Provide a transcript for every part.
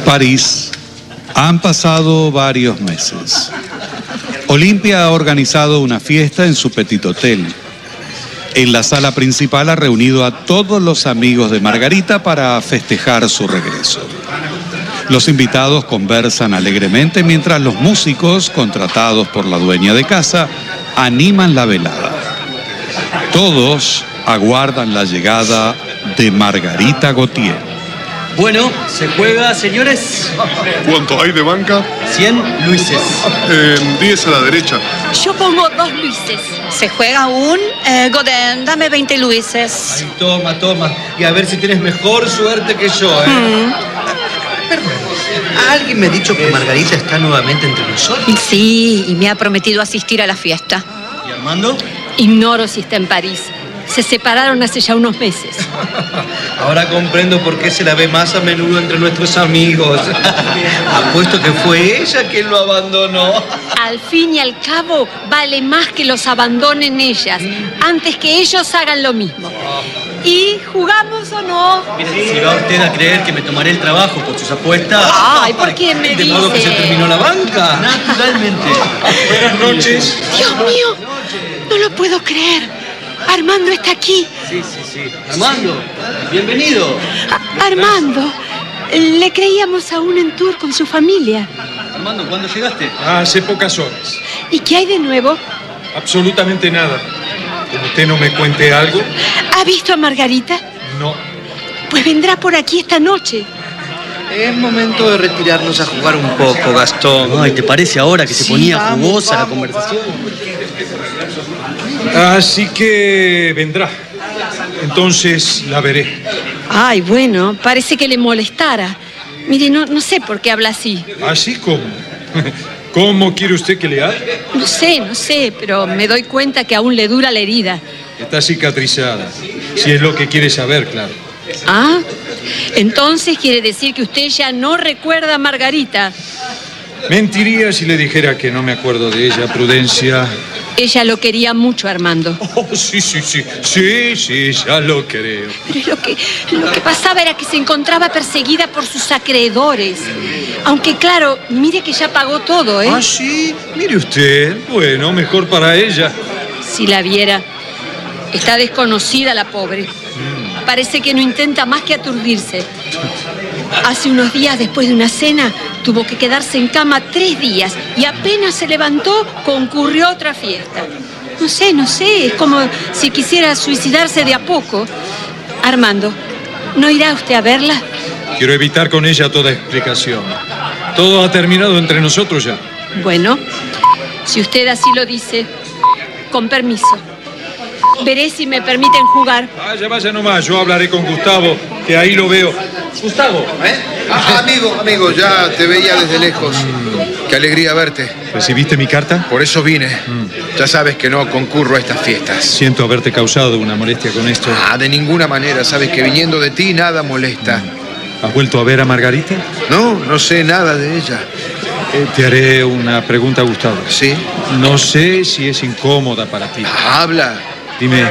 París. Han pasado varios meses. Olimpia ha organizado una fiesta en su petit hotel. En la sala principal ha reunido a todos los amigos de Margarita para festejar su regreso. Los invitados conversan alegremente mientras los músicos, contratados por la dueña de casa, animan la velada. Todos aguardan la llegada de Margarita Gautier. Bueno, se juega, señores. ¿Cuánto hay de banca? 100 luises. 10 a la derecha. Yo pongo 2 luises. Se juega un... Godin, dame 20 luises. Ay, toma. Y a ver si tienes mejor suerte que yo, Perdón, ¿alguien me ha dicho que Margarita está nuevamente entre nosotros? Sí, y me ha prometido asistir a la fiesta. ¿Y Armando? Ignoro si está en París. Se separaron hace ya unos meses. Ahora comprendo por qué se la ve más a menudo entre nuestros amigos. Apuesto que fue ella quien lo abandonó. Al fin y al cabo, vale más que los abandonen ellas, antes que ellos hagan lo mismo. ¿Y jugamos o no? Mire, si va usted a creer que me tomaré el trabajo por sus apuestas... Ay, ¿por qué me dice? ¿De modo que se terminó la banca? Naturalmente. Buenas noches. Dios mío, no lo puedo creer. Armando está aquí. Sí. Armando, bienvenido. Armando, le creíamos aún en tour con su familia. Armando, ¿cuándo llegaste? Hace pocas horas. ¿Y qué hay de nuevo? Absolutamente nada. Como usted no me cuente algo. ¿Ha visto a Margarita? No. Pues vendrá por aquí esta noche. Es momento de retirarnos a jugar un poco, Gastón. Ay, ¿te parece ahora que se ponía jugosa la conversación? Así que vendrá. Entonces la veré. Ay, bueno, parece que le molestara. Mire, no sé por qué habla así. ¿Así como? ¿Cómo quiere usted que le hable? No sé, pero me doy cuenta que aún le dura la herida. Está cicatrizada. Si es lo que quiere saber, claro. Ah, entonces quiere decir que usted ya no recuerda a Margarita. Mentiría si le dijera que no me acuerdo de ella, Prudencia. Ella lo quería mucho, Armando. Oh, sí, ya lo creo. Pero lo que pasaba era que se encontraba perseguida por sus acreedores. Aunque claro, mire que ya pagó todo, ¿eh? Ah, sí, mire usted. Bueno, mejor para ella. Si la viera. Está desconocida la pobre. Parece que no intenta más que aturdirse. Hace unos días, después de una cena, tuvo que quedarse en cama 3 días y apenas se levantó, concurrió a otra fiesta. No sé, es como si quisiera suicidarse de a poco. Armando, ¿no irá usted a verla? Quiero evitar con ella toda explicación. Todo ha terminado entre nosotros ya. Bueno, si usted así lo dice, con permiso. Veré si me permiten jugar. Vaya nomás, yo hablaré con Gustavo, que ahí lo veo. Gustavo, Amigo, ya te veía desde lejos. Qué alegría verte. ¿recibiste mi carta? Por eso vine. Ya sabes que no concurro a estas fiestas. Siento haberte causado una molestia con esto. De ninguna manera. Sabes que viniendo de ti nada molesta. ¿Has vuelto a ver a Margarita? No sé nada de ella. Te haré una pregunta, Gustavo. ¿Sí? No sé si es incómoda para ti. Habla. Dime,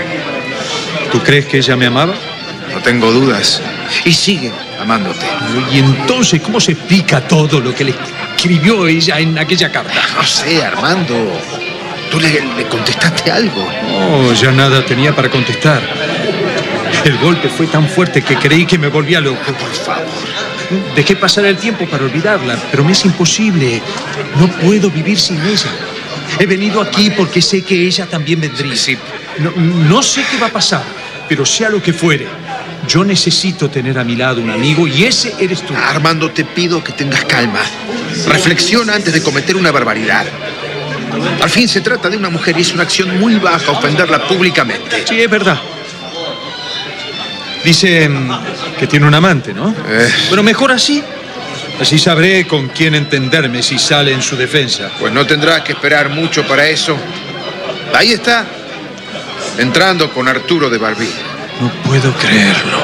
¿tú crees que ella me amaba? No tengo dudas. Y sigue amándote. ¿Y entonces cómo se explica todo lo que le escribió ella en aquella carta? No sé, Armando. ¿Tú le contestaste algo? No, ya nada tenía para contestar. El golpe fue tan fuerte que creí que me volvía loco. Por favor. Dejé pasar el tiempo para olvidarla, pero me es imposible. No puedo vivir sin ella. He venido aquí porque sé que ella también vendría. Sí. No sé qué va a pasar, pero sea lo que fuere, yo necesito tener a mi lado un amigo y ese eres tú. Armando, te pido que tengas calma. Reflexiona antes de cometer una barbaridad. Al fin se trata de una mujer y es una acción muy baja ofenderla públicamente. Sí, es verdad. Dicen que tiene un amante, ¿no? Bueno, mejor así. Así sabré con quién entenderme si sale en su defensa. Pues no tendrás que esperar mucho para eso. Ahí está, entrando con Arturo de Barbie. No puedo creerlo.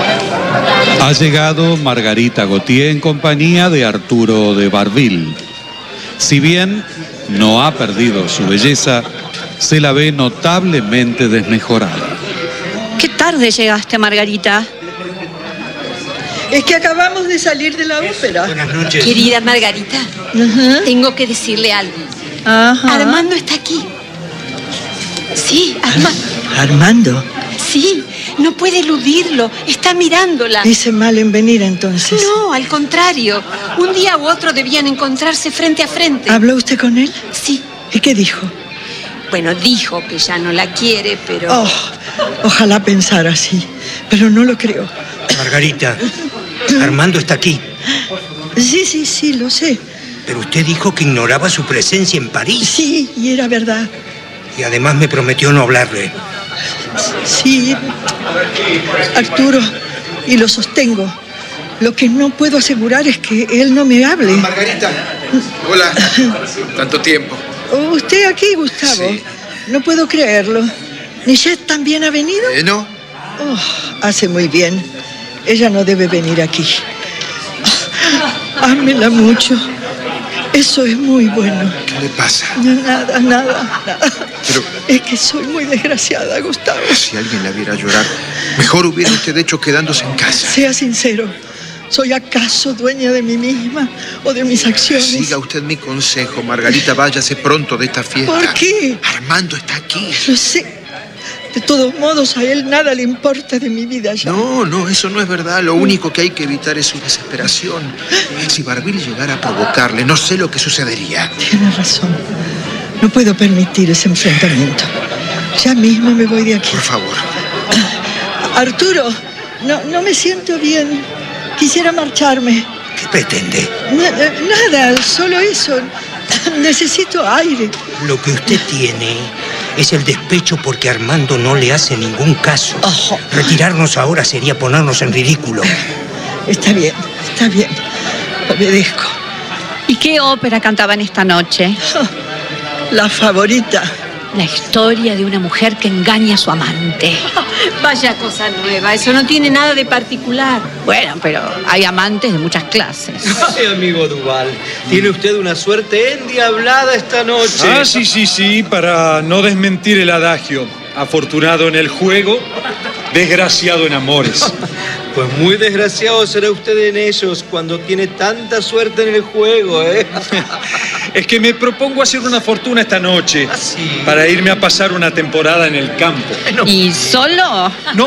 Ha llegado Margarita Gautier en compañía de Arturo de Barbie. Si bien no ha perdido su belleza, se la ve notablemente desmejorada. Qué tarde llegaste, Margarita. Es que acabamos de salir de la ópera. Buenas noches. Querida Margarita, tengo que decirle algo. Ajá. Armando está aquí. Sí, Armando. Sí, no puede eludirlo. Está mirándola. Hice mal en venir entonces. No, al contrario. Un día u otro debían encontrarse frente a frente. ¿Habló usted con él? Sí. ¿Y qué dijo? Bueno, dijo que ya no la quiere, pero... Oh, ojalá pensara así, pero no lo creo. Margarita, Armando está aquí. Sí, lo sé. Pero usted dijo que ignoraba su presencia en París. Sí, y era verdad. Y además me prometió no hablarle. Sí, Arturo, y lo sostengo. Lo que no puedo asegurar es que él no me hable. Margarita, hola. Tanto tiempo. ¿Usted aquí, Gustavo? Sí. No puedo creerlo. ¿Nichet también ha venido? ¿No? Oh, hace muy bien. Ella no debe venir aquí. Ámela mucho. Eso es muy bueno. ¿Qué le pasa? Nada. Pero Es que soy muy desgraciada, Gustavo. si alguien la viera llorar, mejor hubiera usted hecho quedándose en casa. Sea sincero. ¿Soy acaso dueña de mí misma o de mis acciones? Siga usted mi consejo, Margarita, váyase pronto de esta fiesta. ¿Por qué? Armando está aquí. Lo sé. De todos modos, a él nada le importa de mi vida ya. No, eso no es verdad. Lo único que hay que evitar es su desesperación. Si Barbil llegara a provocarle, no sé lo que sucedería. Tiene razón. No puedo permitir ese enfrentamiento. Ya mismo me voy de aquí. Por favor. Arturo, no me siento bien. Quisiera marcharme. ¿Qué pretende? Nada, solo eso. Necesito aire. Lo que usted tiene es el despecho porque Armando no le hace ningún caso. Ojo. Retirarnos ahora sería ponernos en ridículo. Está bien. Obedezco. ¿Y qué ópera cantaban esta noche? La favorita. La historia de una mujer que engaña a su amante. Vaya cosa nueva, eso no tiene nada de particular. Bueno, pero hay amantes de muchas clases. Ay, amigo Duval, tiene usted una suerte endiablada esta noche. Ah, sí, para no desmentir el adagio. Afortunado en el juego, desgraciado en amores. Pues muy desgraciado será usted en ellos cuando tiene tanta suerte en el juego, ¿eh? Es que me propongo hacer una fortuna esta noche ¿Ah, sí? para irme a pasar una temporada en el campo. ¿Y solo? No.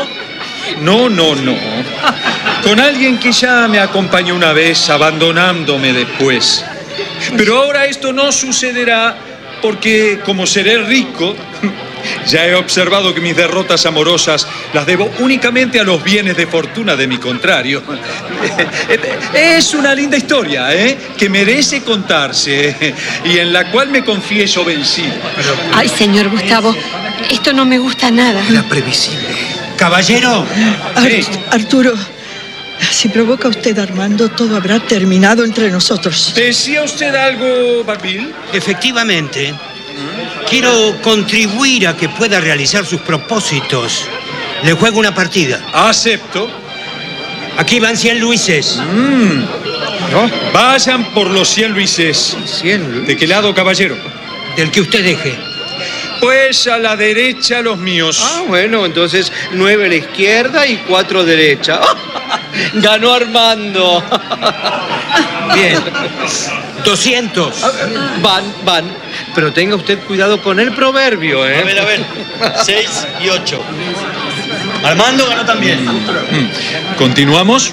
Con alguien que ya me acompañó una vez, abandonándome después. Pero ahora esto no sucederá porque, como seré rico, ya he observado que mis derrotas amorosas las debo únicamente a los bienes de fortuna de mi contrario. Es una linda historia, que merece contarse y en la cual me confieso vencido. Ay, señor Gustavo, esto no me gusta nada. Era previsible. Caballero. Arturo, si provoca usted a Armando, todo habrá terminado entre nosotros. ¿Decía usted algo, Barbil? Efectivamente. Quiero contribuir a que pueda realizar sus propósitos. Le juego una partida. Acepto. Aquí van 100 luises. ¿No? Vayan por los 100 luises. 100. ¿De qué lado, caballero? Del que usted deje. Pues a la derecha los míos. Ah, bueno, entonces 9 a la izquierda y 4 a la derecha. Ganó Armando. Bien. 200. Van. Pero tenga usted cuidado con el proverbio, ¿eh? A ver. 6 y 8. Armando ganó también. ¿Continuamos?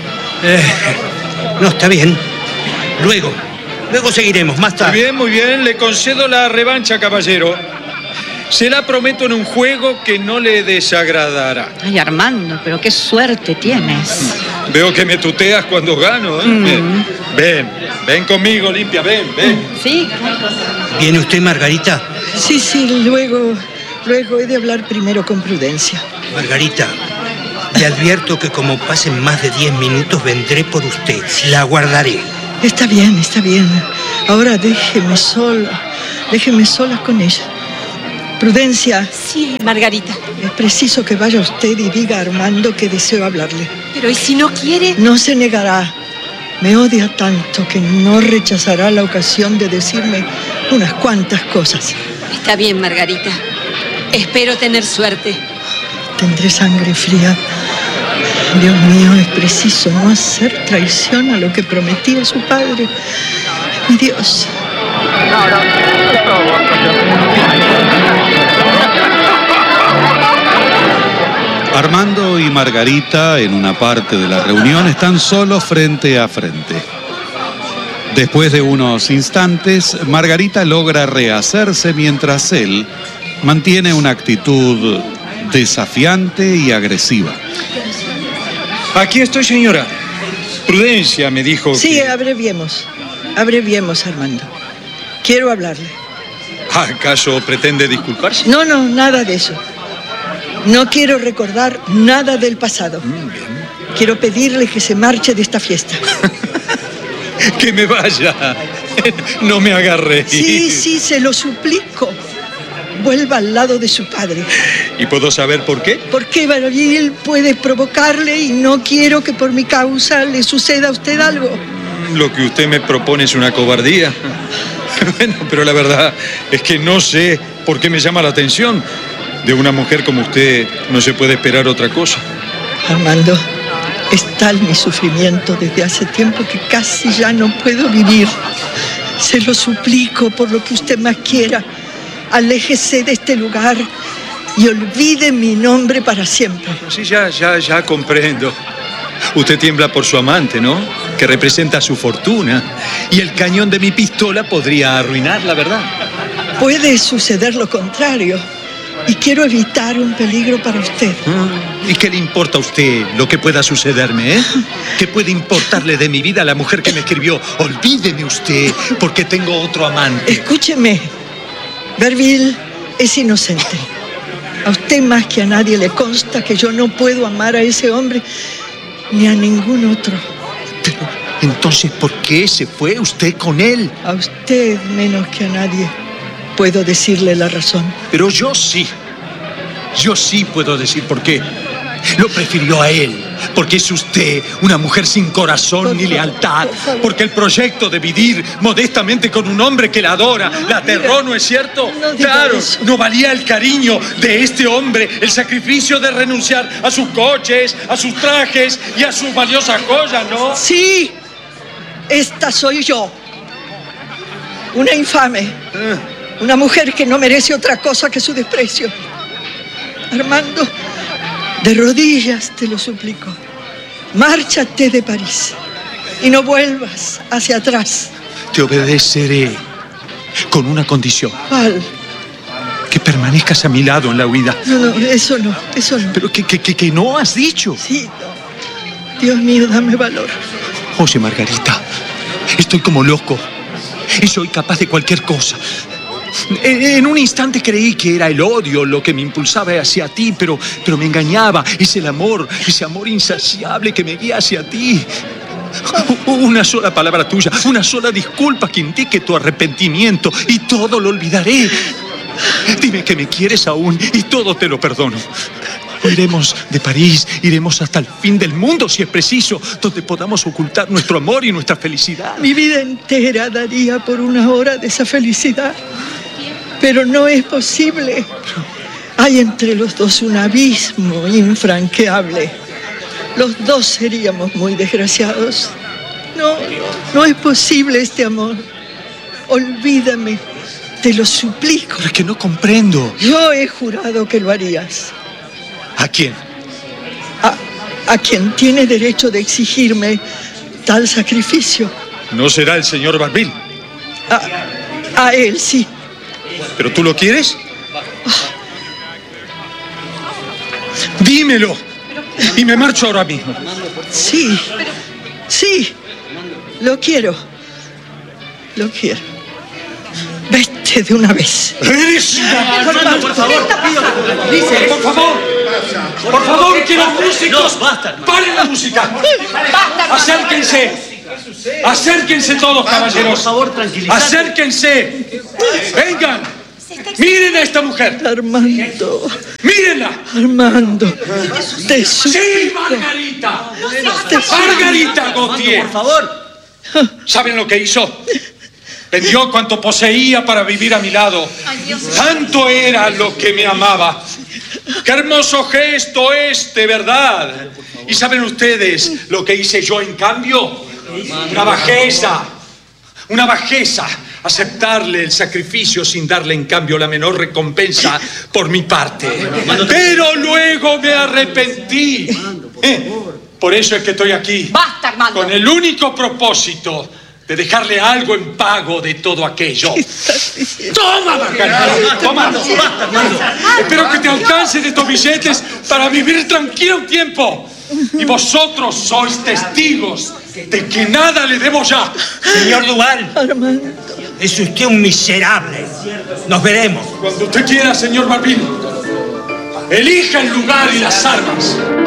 No, está bien. Luego seguiremos, más tarde. Muy bien. Le concedo la revancha, caballero. Se la prometo en un juego que no le desagradará. Ay, Armando, pero qué suerte tienes. Veo que me tuteas cuando gano, ¿eh? Ven conmigo, Olimpia, ven. Sí. ¿Viene usted, Margarita? Sí, luego he de hablar primero con Prudencia. Margarita, le advierto que como pasen más de 10 minutos vendré por usted. La aguardaré. Está bien. Ahora déjeme sola con ella. Prudencia. Sí, Margarita. Es preciso que vaya usted y diga a Armando que deseo hablarle. Pero ¿y si no quiere? No se negará. Me odia tanto que no rechazará la ocasión de decirme unas cuantas cosas. Está bien, Margarita. Espero tener suerte. Tendré sangre fría. Dios mío, es preciso no hacer traición a lo que prometí a su padre. Mi Dios. Armando y Margarita, en una parte de la reunión, están solos frente a frente. Después de unos instantes, Margarita logra rehacerse mientras él mantiene una actitud desafiante y agresiva. Aquí estoy, señora. Prudencia me dijo Sí, que... abreviemos, Armando. Quiero hablarle. ¿Acaso pretende disculparse? No, nada de eso. No quiero recordar nada del pasado. Quiero pedirle que se marche de esta fiesta. Que me vaya. No me agarre. Sí, se lo suplico. Vuelva al lado de su padre. ¿Y puedo saber por qué? Porque Barovil puede provocarle y no quiero que por mi causa le suceda a usted algo. Lo que usted me propone es una cobardía. Bueno, pero la verdad es que no sé por qué me llama la atención. De una mujer como usted no se puede esperar otra cosa. Armando, es tal mi sufrimiento desde hace tiempo que casi ya no puedo vivir. Se lo suplico por lo que usted más quiera. Aléjese de este lugar y olvide mi nombre para siempre. Sí, ya comprendo. Usted tiembla por su amante, ¿no? Que representa su fortuna. Y el cañón de mi pistola podría arruinarla, ¿verdad? Puede suceder lo contrario. Y quiero evitar un peligro para usted. ¿Y qué le importa a usted lo que pueda sucederme, eh? ¿Qué puede importarle de mi vida a la mujer que me escribió? Olvídeme usted, porque tengo otro amante. Escúcheme. Barovil es inocente. A usted más que a nadie le consta que yo no puedo amar a ese hombre ni a ningún otro. Pero, entonces, ¿por qué se fue usted con él? A usted menos que a nadie puedo decirle la razón. Pero yo sí puedo decir por qué. Lo prefirió a él, porque es usted una mujer sin corazón ni lealtad, porque el proyecto de vivir modestamente con un hombre que la adora, la aterró, ¿no es cierto? Claro, no valía el cariño de este hombre, el sacrificio de renunciar a sus coches, a sus trajes y a sus valiosas joyas, ¿no? Sí, esta soy yo, una infame, una mujer que no merece otra cosa que su desprecio. Armando, de rodillas te lo suplico. Márchate de París y no vuelvas hacia atrás. Te obedeceré con una condición. ¿Cuál? Que permanezcas a mi lado en la huida. No, eso no. Pero que no has dicho. Sí, no. Dios mío, dame valor. Oye, Margarita, estoy como loco y soy capaz de cualquier cosa. En un instante creí que era el odio lo que me impulsaba hacia ti, pero me engañaba. Es el amor, ese amor insaciable que me guía hacia ti. Una sola palabra tuya, una sola disculpa que indique tu arrepentimiento y todo lo olvidaré. Dime que me quieres aún y todo te lo perdono. Iremos de París, iremos hasta el fin del mundo si es preciso, donde podamos ocultar nuestro amor y nuestra felicidad. Mi vida entera daría por una hora de esa felicidad. Pero no es posible. Hay entre los dos un abismo infranqueable. Los dos seríamos muy desgraciados. No es posible este amor. Olvídame, te lo suplico. Pero es que no comprendo. Yo he jurado que lo harías. ¿A quién? A quien tiene derecho de exigirme tal sacrificio. ¿No será el señor Barovil? A él, sí. ¿Pero tú lo quieres? Dímelo. Y me marcho ahora mismo. Sí. Lo quiero. Vete de una vez. ¡Eres! ¡Por favor! ¡Por favor, que los músicos paren la música! ¡Acérquense todos, caballeros! Por favor, tranquilízate. ¡Acérquense! ¡Vengan! ¡Miren a esta mujer! Armando. ¡Mírenla! Armando, te suplico. ¡Sí, Margarita! ¡Margarita Gautier! Por favor. ¿Saben lo que hizo? Vendió cuanto poseía para vivir a mi lado. Tanto era lo que me amaba. ¡Qué hermoso gesto este, verdad! ¿Y saben ustedes lo que hice yo en cambio? Una bajeza. Una bajeza. Aceptarle el sacrificio sin darle en cambio la menor recompensa por mi parte. Pero luego me arrepentí. Por eso es que estoy aquí. ¡Basta, Armando! Con el único propósito de dejarle algo en pago de todo aquello. ¡Toma, Margarita! ¡Toma! Espero que te alcancen estos billetes para vivir tranquilo un tiempo. Y vosotros sois testigos de que nada le debo ya. Señor Duval, Armando. es usted un miserable. Nos veremos. Cuando usted quiera, señor Barbil. Elija el lugar y las armas.